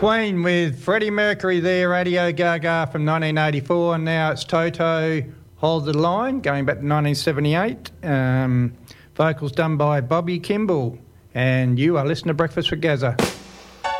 Queen with Freddie Mercury there, Radio Gaga from 1984, and now it's Toto, Hold the Line, going back to 1978. Vocals done by Bobby Kimball, and you are listening to Breakfast with Gazza.